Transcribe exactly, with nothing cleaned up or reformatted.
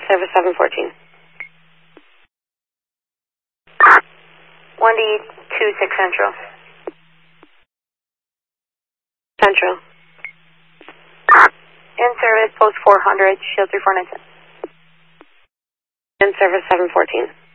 service seven fourteen. one D two six Central. Central. In service, post four hundred, shield three four nine seven. In service seven fourteen.